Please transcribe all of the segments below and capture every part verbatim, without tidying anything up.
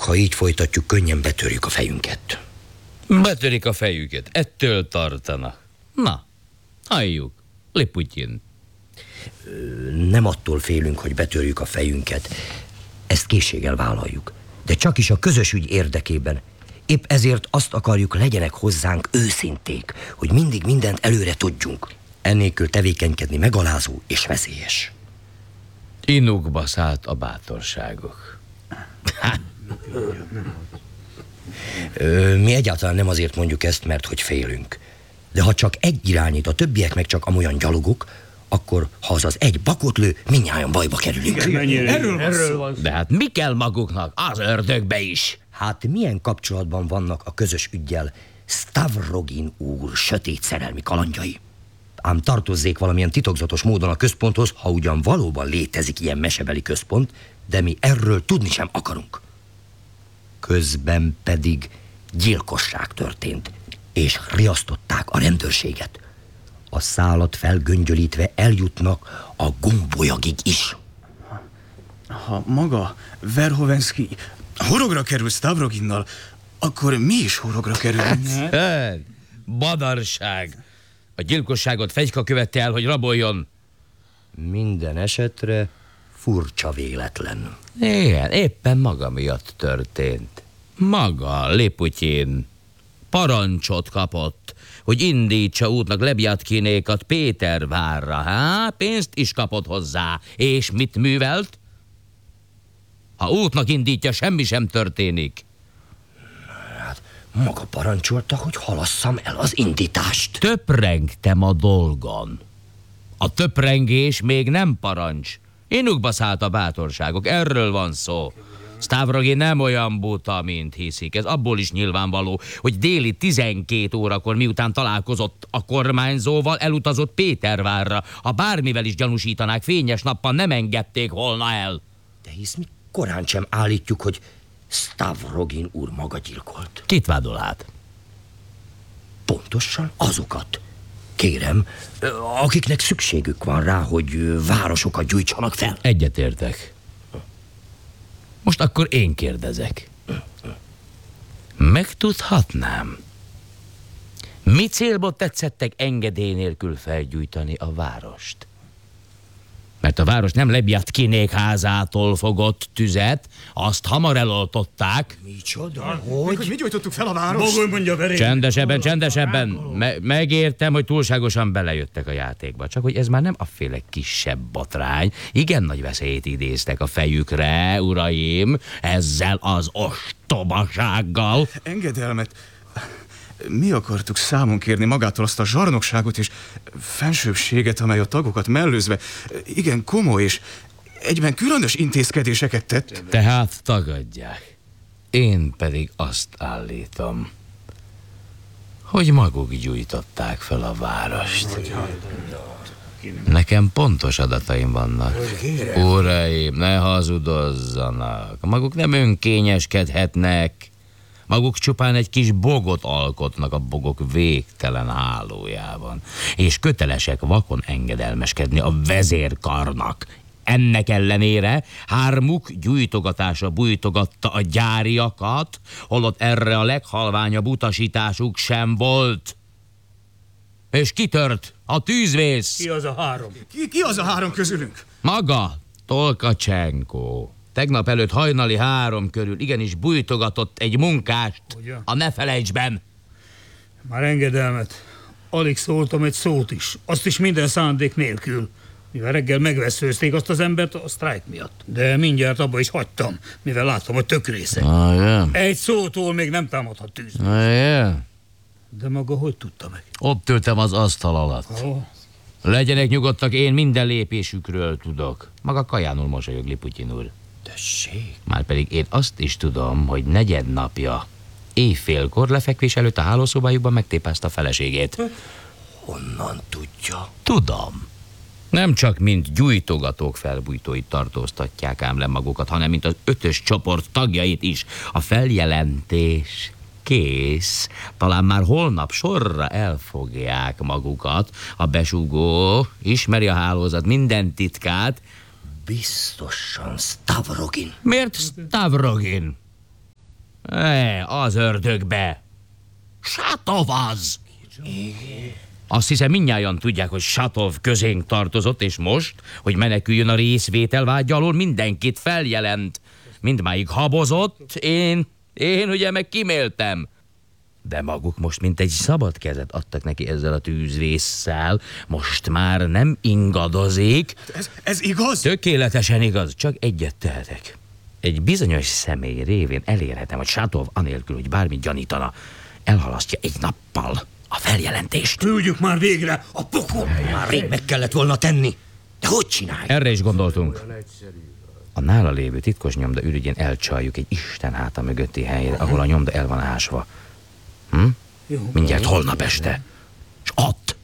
ha így folytatjuk, könnyen betörjük a fejünket. Betörik a fejüket, ettől tartanak. Na, halljuk, Liputyin. Nem attól félünk, hogy betörjük a fejünket. Ezt készséggel vállaljuk. De csak is a közös ügy érdekében. Épp ezért azt akarjuk, legyenek hozzánk őszinték, hogy mindig mindent előre tudjunk. Ennélkül tevékenykedni megalázó és veszélyes. Inukba szállt a bátorságok. Ö, mi egyáltalán nem azért mondjuk ezt, mert hogy félünk. De ha csak egy irányít, a többiek meg csak amolyan gyalogok, akkor ha az az egy bakot lő, mindnyájan bajba kerülünk. Igen, erről, erről van. De hát mi kell maguknak? Az ördögbe is. Hát milyen kapcsolatban vannak a közös üggyel Stavrogin úr sötét szerelmi kalandjai? Ám tartozzék valamilyen titokzatos módon a központhoz, ha ugyan valóban létezik ilyen mesebeli központ, de mi erről tudni sem akarunk. Közben pedig gyilkosság történt, és riasztották a rendőrséget. A szálat felgöngyölítve eljutnak a gombolyagig is. Ha maga Verhovenski horogra kerül Stavroginnal, akkor mi is horogra kerülünk. Hát, badarság. A gyilkosságot Fegyka követte el, hogy raboljon. Minden esetre furcsa véletlen. Igen, éppen maga miatt történt. Maga, Liputyin, parancsot kapott, hogy indítsa útnak Lebjatkinékat Pétervárra, há? Pénzt is kapott hozzá. És mit művelt? Ha útnak indítja, semmi sem történik. Hát maga parancsolta, hogy halasszam el az indítást. Töprengtem a dolgon. A töprengés még nem parancs. Inukba szállt a bátorságok, erről van szó. Stavrogin nem olyan buta, mint hiszik. Ez abból is nyilvánvaló, hogy déli tizenkét órakor, miután találkozott a kormányzóval, elutazott Pétervárra. Ha bármivel is gyanúsítanák, fényes nappal nem engedték volna el. De hisz mi korán sem állítjuk, hogy Stavrogin úr maga gyilkolt. Kit vádol hát? Pontosan azokat. Kérem, akiknek szükségük van rá, hogy városokat gyújtsanak fel. Egyetértek. Most akkor én kérdezek. Megtudhatnám, mi célból tetszettek engedély nélkül felgyújtani a várost? Mert a város nem Lebjatkinék házától fogott tüzet, azt hamar eloltották. Micsoda? Hogy? Mi gyújtottuk fel a várost? Maga mondja veré. Csendesebben, csendesebben. Me- megértem, hogy túlságosan belejöttek a játékba. Csak hogy ez már nem afféle kisebb botrány. Igen nagy veszélyt idéztek a fejükre, uraim, ezzel az ostobasággal. Engedelmet. Mi akartuk számon kérni magától azt a zsarnokságot és fensőbbséget, amely a tagokat mellőzve igen komoly és egyben különös intézkedéseket tett. Tehát tagadják. Én pedig azt állítom, hogy maguk gyújtották fel a várost. Nekem pontos adataim vannak. Uraim, ne hazudozzanak. Maguk nem önkényeskedhetnek. Maguk csupán egy kis bogot alkotnak a bogok végtelen hálójában, és kötelesek vakon engedelmeskedni a vezérkarnak. Ennek ellenére hármuk gyújtogatása bújtogatta a gyáriakat, holott erre a leghalványabb utasításuk sem volt. És kitört a tűzvész. Ki az a három? Ki, ki az a három közülünk? Maga, Tolkacsenko. Tegnap előtt hajnali három körül igenis bújtogatott egy munkást. Ugye? A ne felejtsben. Már engedelmet. Alig szóltam egy szót is. Azt is minden szándék nélkül. Mivel reggel megveszőzték azt az embert a sztrájk miatt. De mindjárt abba is hagytam, mivel láttam, hogy tök részeg. Ah, yeah. Egy szótól még nem támadhat tűz. Ah, yeah. De maga hogy tudta meg? Ott ültem az asztal alatt. Oh. Legyenek nyugodtak, én minden lépésükről tudok. Maga kajánul mosolyog, Liputyin úr. Tessék. Márpedig én azt is tudom, hogy negyed napja éjfélkor lefekvés előtt a hálószobájukban megtépázta a feleségét. Honnan tudja? Tudom. Nem csak mint gyújtogatók felbújtóit tartóztatják ám le magukat, hanem mint az ötös csoport tagjait is. A feljelentés kész. Talán már holnap sorra elfogják magukat. A besúgó ismeri a hálózat minden titkát. Biztosan Stavrogin. Miért Stavrogin? E, az ördögbe. Satov az! Azt hiszem, mindnyájan tudják, hogy Satov közénk tartozott, és most, hogy meneküljön a részvételvágy alól, mindenkit feljelent. Mindmáig habozott, én, én ugye meg kiméltem. De maguk most mint egy szabad kezet adtak neki ezzel a tűzvésszel, most már nem ingadozik. Ez, ez igaz? Tökéletesen igaz, csak egyet tehetek. Egy bizonyos személy révén elérhetem, hogy Satov anélkül, hogy bármit gyanítana, elhalasztja egy nappal a feljelentést. Küldjük már végre a pokol! Már rég meg kellett volna tenni. De hogy csinálj? Erre is gondoltunk. A nála lévő titkos nyomda ürügyén elcsaljuk egy Isten háta mögötti helyre, ahol a nyomda el van ásva. Hm? Mindjárt holnap este. És ott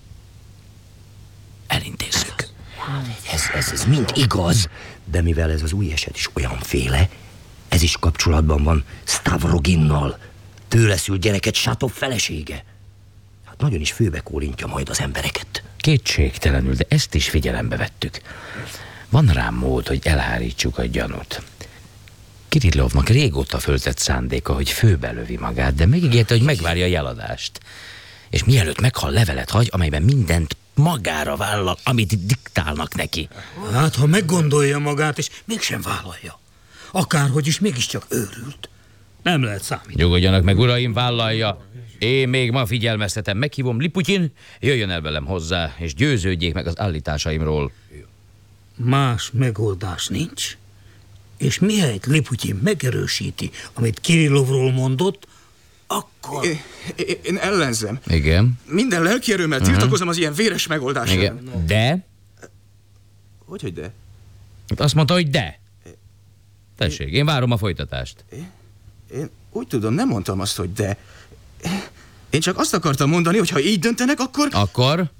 elintézzük. Ez, ez, ez mind igaz, de mivel ez az új eset is olyanféle, ez is kapcsolatban van Stavroginnal. Tőle szült gyereket Satov felesége. Hát nagyon is főbe kólintja majd az embereket. Kétségtelenül, de ezt is figyelembe vettük. Van rám mód, hogy elhárítsuk a gyanút. Kirillovnak régóta föltett szándéka, hogy főbelövi magát, de megígérte, hogy megvárja a jeladást. És mielőtt meghal, levelet hagy, amelyben mindent magára vállal, amit diktálnak neki. Hát, ha meggondolja magát, és mégsem vállalja. Akárhogy is, mégiscsak őrült. Nem lehet számítani. Nyugodjanak meg, uraim, vállalja. Én még ma figyelmeztetem, meghívom Liputyin, jöjjön el velem hozzá, és győződjék meg az állításaimról. Más megoldás nincs. És mihelyt Liputyin megerősíti, amit Kirillovról mondott, akkor... Én, én, én ellenzem. Igen. Minden lelki erőmmel uh-huh. tiltakozom az ilyen véres megoldásra. Igen. De? Hogy, hogy de? Azt mondta, hogy de. Tessék, én várom a folytatást. Én, én úgy tudom, nem mondtam azt, hogy de. Én csak azt akartam mondani, hogy ha így döntenek, akkor... Akkor?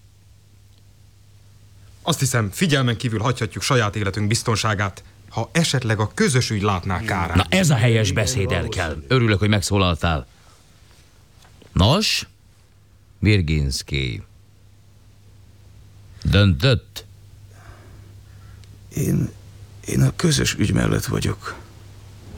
Azt hiszem, figyelmen kívül hagyhatjuk saját életünk biztonságát, ha esetleg a közös ügy látná kárát. Na ez a helyes beszéd, el kell. Örülök, hogy megszólaltál. Nos, Virginszky. Döntött? Én, én a közös ügy mellett vagyok.